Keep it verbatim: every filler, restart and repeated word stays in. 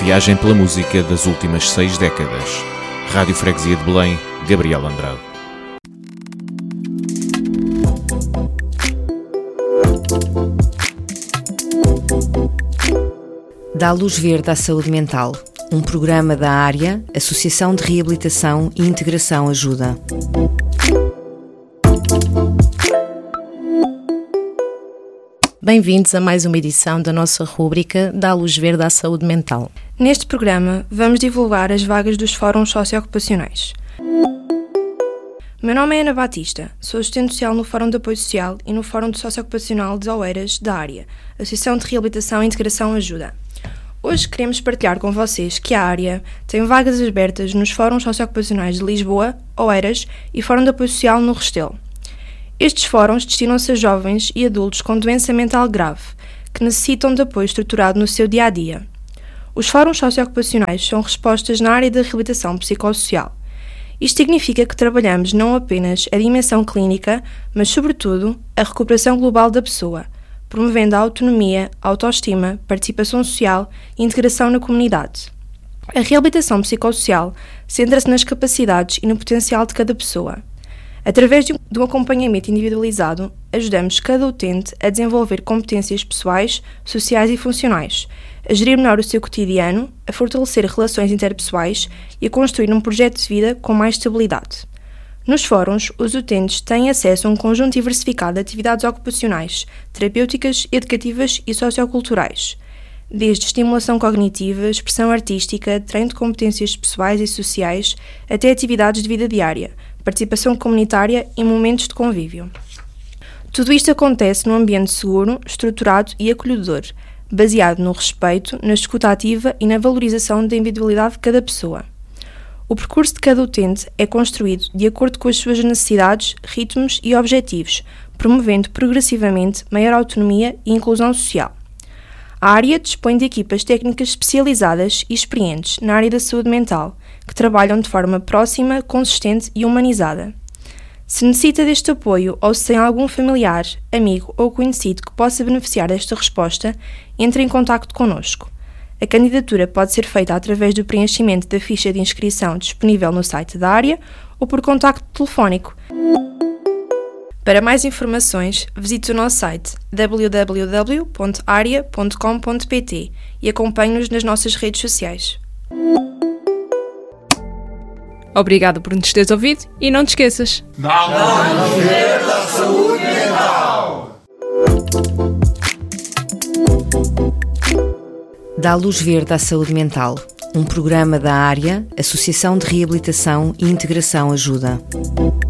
viagem pela música das últimas seis décadas. Rádio Freguesia de Belém, Gabriel Andrade. Dá luz verde à saúde mental. Um programa da área, Associação de Reabilitação e Integração Ajuda. Bem-vindos a mais uma edição da nossa rúbrica Dá luz verde à saúde mental. Neste programa, vamos divulgar as vagas dos fóruns socioocupacionais. Meu nome é Ana Batista, sou assistente social no Fórum de Apoio Social e no Fórum de Socioocupacional de Oeiras, da área, Associação de Reabilitação e Integração Ajuda. Hoje queremos partilhar com vocês que a área tem vagas abertas nos fóruns socioocupacionais de Lisboa, Oeiras e Fórum de Apoio Social no Restelo. Estes fóruns destinam-se a jovens e adultos com doença mental grave, que necessitam de apoio estruturado no seu dia-a-dia. Os fóruns socioocupacionais são respostas na área da reabilitação psicossocial. Isto significa que trabalhamos não apenas a dimensão clínica, mas, sobretudo, a recuperação global da pessoa, promovendo a autonomia, a autoestima, participação social e integração na comunidade. A reabilitação psicossocial centra-se nas capacidades e no potencial de cada pessoa. Através de um acompanhamento individualizado, ajudamos cada utente a desenvolver competências pessoais, sociais e funcionais, a gerir melhor o seu cotidiano, a fortalecer relações interpessoais e a construir um projeto de vida com mais estabilidade. Nos fóruns, os utentes têm acesso a um conjunto diversificado de atividades ocupacionais, terapêuticas, educativas e socioculturais, desde estimulação cognitiva, expressão artística, treino de competências pessoais e sociais, até atividades de vida diária, participação comunitária e momentos de convívio. Tudo isto acontece num ambiente seguro, estruturado e acolhedor, baseado no respeito, na escuta ativa e na valorização da individualidade de cada pessoa. O percurso de cada utente é construído de acordo com as suas necessidades, ritmos e objetivos, promovendo progressivamente maior autonomia e inclusão social. A área dispõe de equipas técnicas especializadas e experientes na área da saúde mental, que trabalham de forma próxima, consistente e humanizada. Se necessita deste apoio ou se tem algum familiar, amigo ou conhecido que possa beneficiar desta resposta, entre em contacto connosco. A candidatura pode ser feita através do preenchimento da ficha de inscrição disponível no site da área ou por contacto telefónico. Para mais informações, visite o nosso site w w w ponto aria ponto com ponto p t e acompanhe-nos nas nossas redes sociais. Obrigada por nos teres ouvido e não te esqueças. Dá luz verde à saúde mental. Dá luz verde à saúde mental. Um programa da área, Associação de Reabilitação e Integração Ajuda.